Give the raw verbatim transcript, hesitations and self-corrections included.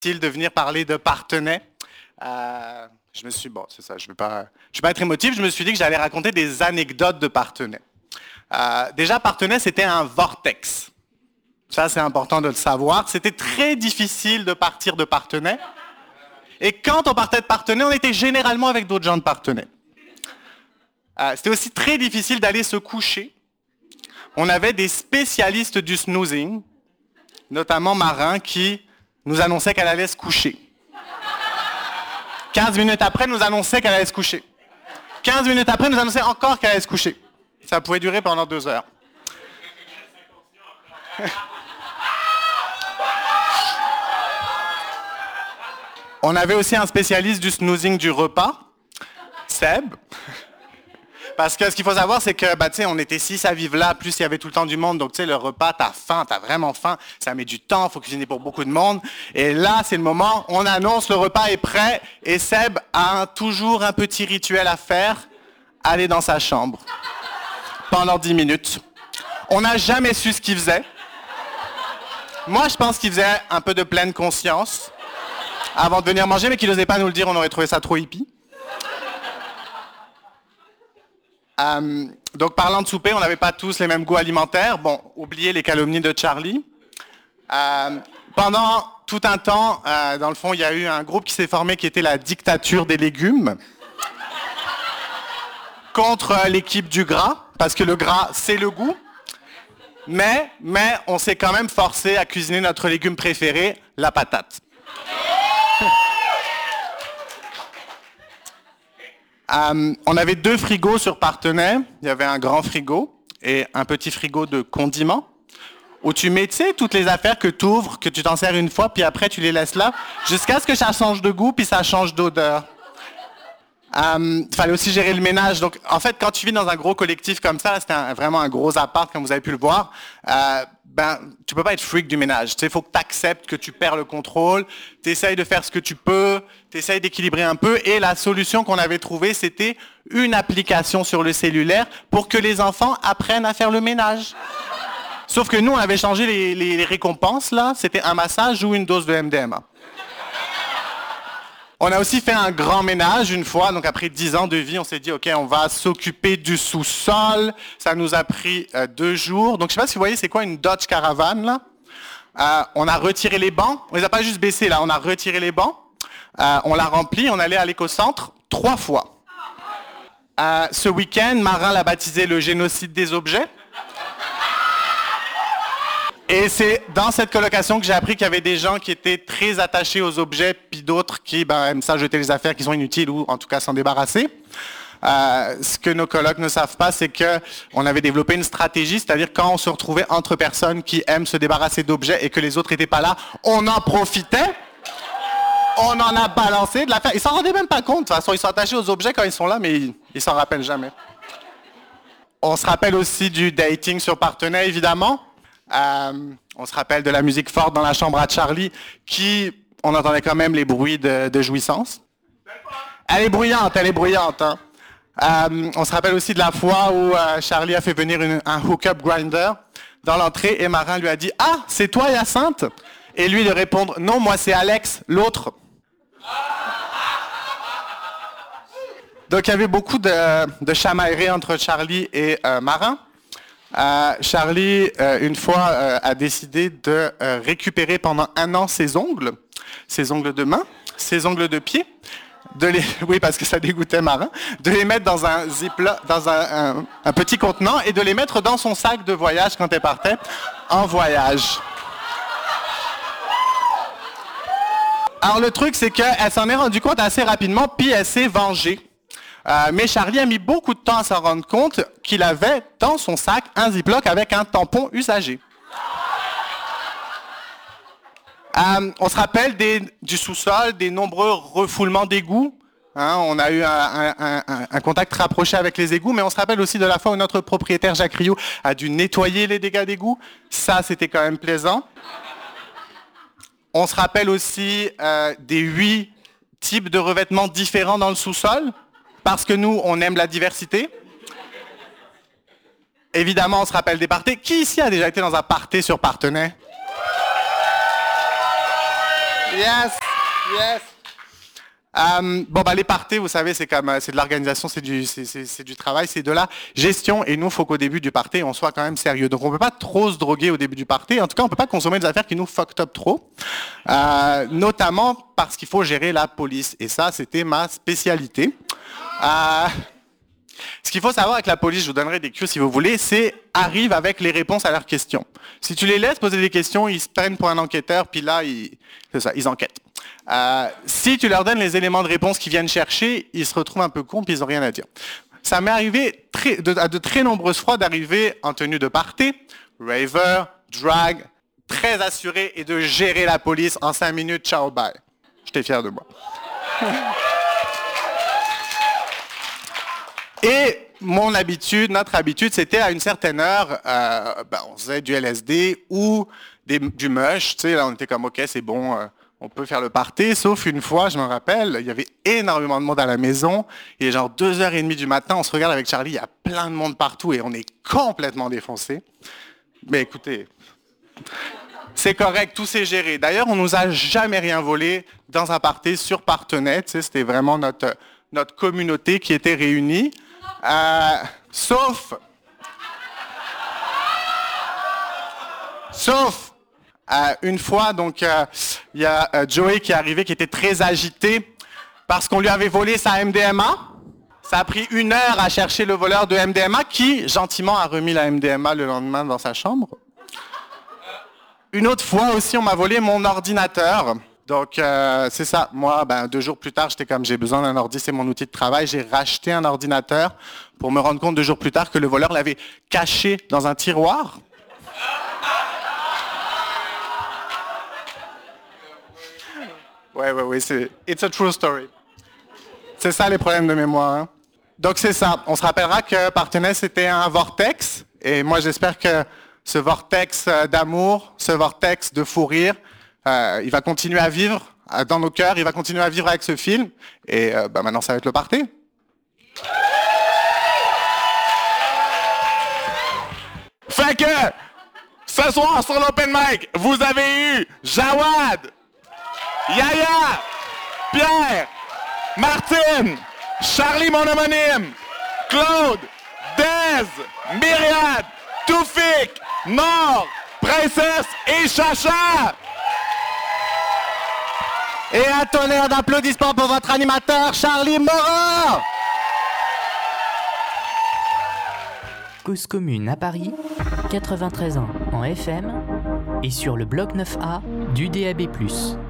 de venir parler de Parthenay. Euh, je me suis, bon, c'est ça, je ne vais pas, je vais pas être émotif, je me suis dit que j'allais raconter des anecdotes de Parthenay. Euh, déjà, Parthenay, c'était un vortex. Ça, c'est important de le savoir. C'était très difficile de partir de Parthenay. Et quand on partait de Parthenay, on était généralement avec d'autres gens de Parthenay. Euh, c'était aussi très difficile d'aller se coucher. On avait des spécialistes du snoozing, notamment Marin, qui nous annonçait qu'elle allait se coucher. quinze minutes après, nous annonçait qu'elle allait se coucher. quinze minutes après, nous annonçait encore qu'elle allait se coucher. Ça pouvait durer pendant deux heures. On avait aussi un spécialiste du snoozing du repas, Seb. Parce que ce qu'il faut savoir, c'est que, bah, tu sais, on était six à vivre là, plus il y avait tout le temps du monde. Donc, tu sais, le repas, t'as faim, t'as vraiment faim. Ça met du temps, il faut cuisiner pour beaucoup de monde. Et là, c'est le moment, on annonce, le repas est prêt. Et Seb a un, toujours un petit rituel à faire, aller dans sa chambre. Pendant dix minutes. On n'a jamais su ce qu'il faisait. Moi, je pense qu'il faisait un peu de pleine conscience avant de venir manger, mais qu'il n'osait pas nous le dire, on aurait trouvé ça trop hippie. Euh, donc, parlant de souper, on n'avait pas tous les mêmes goûts alimentaires. Bon, oubliez les calomnies de Charlie. Euh, pendant tout un temps, euh, dans le fond, il y a eu un groupe qui s'est formé qui était la dictature des légumes contre l'équipe du gras, parce que le gras, c'est le goût. Mais, mais on s'est quand même forcé à cuisiner notre légume préféré, la patate. Euh, on avait deux frigos sur Parthenay. Il y avait un grand frigo et un petit frigo de condiments où tu mets, tu sais, toutes les affaires que tu ouvres, que tu t'en sers une fois, puis après tu les laisses là, jusqu'à ce que ça change de goût, puis ça change d'odeur. Il euh, fallait aussi gérer le ménage. Donc, en fait, quand tu vis dans un gros collectif comme ça, c'était un, vraiment un gros appart, comme vous avez pu le voir, euh, ben, tu peux pas être freak du ménage. Tu sais, il faut que tu acceptes que tu perds le contrôle, tu essayes de faire ce que tu peux, tu essayes d'équilibrer un peu, et la solution qu'on avait trouvée, c'était une application sur le cellulaire pour que les enfants apprennent à faire le ménage. Sauf que nous, on avait changé les, les, les récompenses, là, c'était un massage ou une dose de M D M A. On a aussi fait un grand ménage une fois, donc après dix ans de vie, on s'est dit, OK, on va s'occuper du sous-sol. Ça nous a pris euh, deux jours. Donc, je ne sais pas si vous voyez, c'est quoi une Dodge Caravan, là? Euh, on a retiré les bancs. On les a pas juste baissés, là. On a retiré les bancs. Euh, on l'a rempli. On allait à l'éco-centre trois fois. Euh, ce week-end, Marin l'a baptisé le génocide des objets. Et c'est dans cette colocation que j'ai appris qu'il y avait des gens qui étaient très attachés aux objets, puis d'autres qui ben, aiment ça jeter les affaires qui sont inutiles ou en tout cas s'en débarrasser. Euh, ce que nos colocs ne savent pas, c'est qu'on avait développé une stratégie, c'est-à-dire quand on se retrouvait entre personnes qui aiment se débarrasser d'objets et que les autres n'étaient pas là, on en profitait, on en a balancé de l'affaire. Ils s'en rendaient même pas compte, de toute façon, ils sont attachés aux objets quand ils sont là, mais ils, ils s'en rappellent jamais. On se rappelle aussi du dating sur Parthenay, évidemment. Euh, on se rappelle de la musique forte dans la chambre à Charlie, qui, on entendait quand même les bruits de, de jouissance. Elle est bruyante, elle est bruyante. Hein. Euh, on se rappelle aussi de la fois où euh, Charlie a fait venir une, un hook-up grinder dans l'entrée et Marin lui a dit « Ah, c'est toi Hyacinthe ?» Et lui de répondre « Non, moi c'est Alex, l'autre. » Donc il y avait beaucoup de, de chamailleries entre Charlie et euh, Marin. Euh, Charlie, euh, une fois, euh, a décidé de euh, récupérer pendant un an ses ongles, ses ongles de main, ses ongles de pied, de les, oui, parce que ça dégoûtait Marin, de les mettre dans un ziploc, dans un, un, un petit contenant et de les mettre dans son sac de voyage quand elle partait en voyage. Alors le truc, c'est qu'elle s'en est rendue compte assez rapidement, puis elle s'est vengée. Euh, mais Charlie a mis beaucoup de temps à s'en rendre compte qu'il avait dans son sac un ziploc avec un tampon usagé. Euh, on se rappelle des, du sous-sol, des nombreux refoulements d'égouts. Hein, on a eu un, un, un, un contact rapproché avec les égouts, mais on se rappelle aussi de la fois où notre propriétaire Jacques Rioux a dû nettoyer les dégâts d'égouts. Ça, c'était quand même plaisant. On se rappelle aussi euh, des huit types de revêtements différents dans le sous-sol. Parce que nous, on aime la diversité. Évidemment, on se rappelle des parties. Qui ici a déjà été dans un party sur Parthenay? Yes, yes. Euh, bon bah les parties, vous savez, c'est comme c'est de l'organisation, c'est du c'est, c'est, c'est du travail, c'est de la gestion. Et nous, faut qu'au début du party, on soit quand même sérieux. Donc on peut pas trop se droguer au début du party. En tout cas, on peut pas consommer des affaires qui nous fucked up trop. Euh, notamment parce qu'il faut gérer la police. Et ça, c'était ma spécialité. Euh, Ce qu'il faut savoir avec la police, je vous donnerai des cues si vous voulez, c'est arrive avec les réponses à leurs questions. Si tu les laisses poser des questions, ils se prennent pour un enquêteur, puis là, ils, c'est ça, ils enquêtent. Euh, si tu leur donnes les éléments de réponse qu'ils viennent chercher, ils se retrouvent un peu cons, puis ils n'ont rien à dire. Ça m'est arrivé très, de, à de très nombreuses fois d'arriver en tenue de party, raver, drag, très assuré, et de gérer la police en cinq minutes, ciao, bye. J'étais fier de moi. Et mon habitude, notre habitude, c'était à une certaine heure, euh, ben, on faisait du L S D ou des, du mush, tu sais, là on était comme ok, c'est bon, euh, on peut faire le party. Sauf une fois, je me rappelle, il y avait énormément de monde à la maison. Il est genre deux heures et demie du matin, on se regarde avec Charlie, il y a plein de monde partout et on est complètement défoncé. Mais écoutez, c'est correct, tout s'est géré. D'ailleurs, on nous a jamais rien volé dans un party sur Partenay, tu sais, c'était vraiment notre notre communauté qui était réunie. Euh, sauf, sauf euh, une fois, donc il euh, y a euh, Joey qui est arrivé, qui était très agité parce qu'on lui avait volé sa M D M A. Ça a pris une heure à chercher le voleur de M D M A qui, gentiment, a remis la M D M A le lendemain dans sa chambre. Une autre fois aussi, on m'a volé mon ordinateur. Donc, euh, c'est ça. Moi, ben, deux jours plus tard, j'étais comme, j'ai besoin d'un ordi, c'est mon outil de travail. J'ai racheté un ordinateur pour me rendre compte deux jours plus tard que le voleur l'avait caché dans un tiroir. Ouais, ouais, ouais, c'est... It's a true story. C'est ça les problèmes de mémoire. Hein. Donc, c'est ça. On se rappellera que Partenay, c'était un vortex. Et moi, j'espère que ce vortex d'amour, ce vortex de fou rire, Euh, il va continuer à vivre euh, dans nos cœurs, il va continuer à vivre avec ce film. Et euh, bah, maintenant, ça va être le party. Fait que, ce soir sur l'Open Mic, vous avez eu Jawad, Yaya, Pierre, Martine, Charlie mon homonyme, Claude, Dez, Myriad, Toufik, Nord, Princesse et Chacha. Et un tonnerre d'applaudissements pour votre animateur, Charlie Moreau. Cause commune à Paris, quatre-vingt-treize ans en F M et sur le bloc neuf A du D A B plus.